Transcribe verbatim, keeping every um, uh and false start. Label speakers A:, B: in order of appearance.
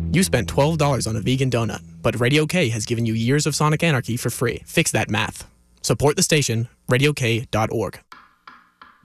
A: You spent twelve dollars on a vegan donut, but Radio K has given you years of Sonic Anarchy for free. Fix that math. Support the station, radio k dot org.